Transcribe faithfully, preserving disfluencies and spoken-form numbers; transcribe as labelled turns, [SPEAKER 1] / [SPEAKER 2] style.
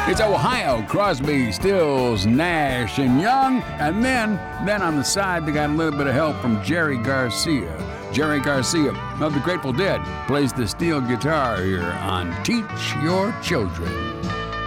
[SPEAKER 1] It's Ohio, Crosby, Stills, Nash, and Young. And then, then on the side, they got a little bit of help from Jerry Garcia. Jerry Garcia of the Grateful Dead plays the steel guitar here on Teach Your Children.